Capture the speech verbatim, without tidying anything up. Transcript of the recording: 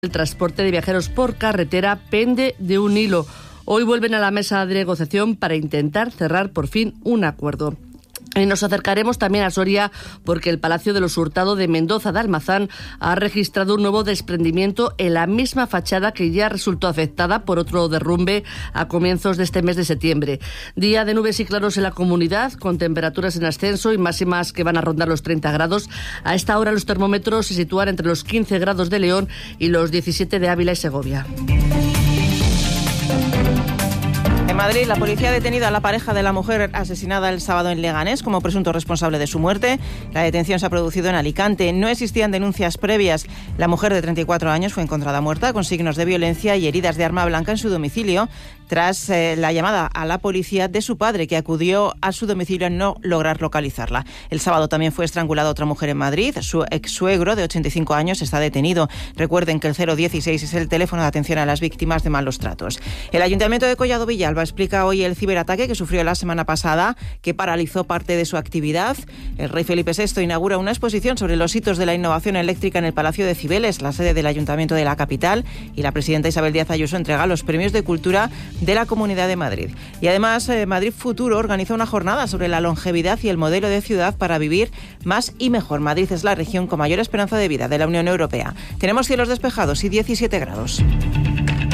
El transporte de viajeros por carretera pende de un hilo. Hoy vuelven a la mesa de negociación para intentar cerrar por fin un acuerdo. Y nos acercaremos también a Soria porque el Palacio de los Hurtado de Mendoza de Almazán ha registrado un nuevo desprendimiento en la misma fachada que ya resultó afectada por otro derrumbe a comienzos de este mes de septiembre. Día de nubes y claros en la comunidad, con temperaturas en ascenso y máximas que van a rondar los treinta grados. A esta hora los termómetros se sitúan entre los quince grados de León y los diecisiete de Ávila y Segovia. En Madrid, la policía ha detenido a la pareja de la mujer asesinada el sábado en Leganés como presunto responsable de su muerte. La detención se ha producido en Alicante. No existían denuncias previas. La mujer de treinta y cuatro años fue encontrada muerta con signos de violencia y heridas de arma blanca en su domicilio tras eh, la llamada a la policía de su padre, que acudió a su domicilio a no lograr localizarla. El sábado también fue estrangulada otra mujer en Madrid. Su ex-suegro, de ochenta y cinco años, está detenido. Recuerden que el cero dieciséis es el teléfono de atención a las víctimas de malos tratos. El Ayuntamiento de Collado Villalba explica hoy el ciberataque que sufrió la semana pasada, que paralizó parte de su actividad. El rey Felipe sexto inaugura una exposición sobre los hitos de la innovación eléctrica en el Palacio de Cibeles, la sede del Ayuntamiento de la capital, y la presidenta Isabel Díaz Ayuso entrega los premios de cultura de la Comunidad de Madrid. Y además, eh, Madrid Futuro organiza una jornada sobre la longevidad y el modelo de ciudad para vivir más y mejor. Madrid es la región con mayor esperanza de vida de la Unión Europea. Tenemos cielos despejados y diecisiete grados.